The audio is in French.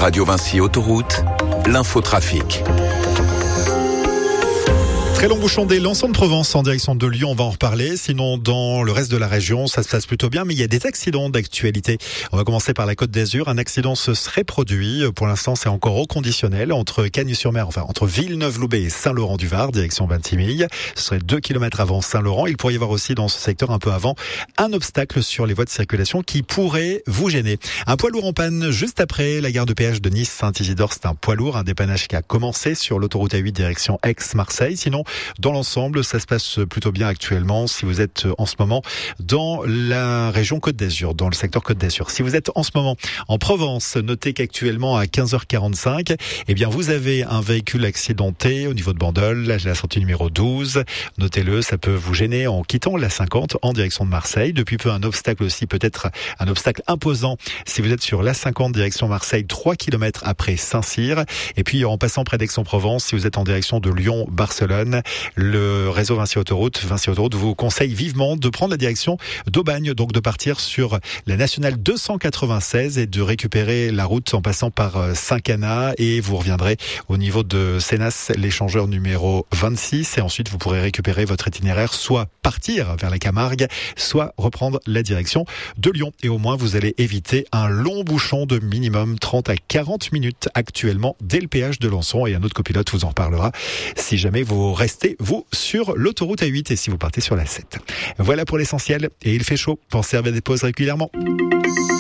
Radio Vinci Autoroute, l'infotrafic. Très long bouchon des Lançons de Provence en direction de Lyon, on va en reparler. Sinon, dans le reste de la région, ça se passe plutôt bien, mais il y a des accidents d'actualité. On va commencer par la Côte d'Azur. Un accident se serait produit. Pour l'instant, c'est encore au conditionnel entre Cagnes-sur-Mer, entre Villeneuve-Loubet et Saint-Laurent-du-Var, direction Vintimille. Ce serait 2 km avant Saint-Laurent. Il pourrait y avoir aussi dans ce secteur un peu avant un obstacle sur les voies de circulation qui pourrait vous gêner. Un poids lourd en panne juste après la gare de péage de Nice-Saint-Isidore. C'est un poids lourd, un dépannage qui a commencé sur l'autoroute A8 direction Aix-Marseille. Sinon, dans l'ensemble, ça se passe plutôt bien actuellement si vous êtes en ce moment dans la région Côte d'Azur, dans le secteur Côte d'Azur. Si vous êtes en ce moment en Provence, notez qu'actuellement à 15h45, eh bien vous avez un véhicule accidenté au niveau de Bandol, là j'ai la sortie numéro 12. Notez-le, ça peut vous gêner en quittant la 50 en direction de Marseille. Depuis peu, un obstacle aussi, peut-être un obstacle imposant si vous êtes sur la 50 direction Marseille, 3 km après Saint-Cyr. Et puis en passant près d'Aix-en-Provence, si vous êtes en direction de Lyon-Barcelone, le réseau Vinci Autoroute vous conseille vivement de prendre la direction d'Aubagne, donc de partir sur la nationale 296 et de récupérer la route en passant par Saint-Cana, et vous reviendrez au niveau de Sénas, l'échangeur numéro 26, et ensuite vous pourrez récupérer votre itinéraire, soit partir vers la Camargue, soit reprendre la direction de Lyon. Et au moins vous allez éviter un long bouchon de minimum 30 à 40 minutes actuellement dès le péage de Lançon, et un autre copilote vous en reparlera si jamais vous restez, vous, sur l'autoroute A8 et si vous partez sur la 7. Voilà pour l'essentiel. Et il fait chaud. Pensez à des pauses régulièrement.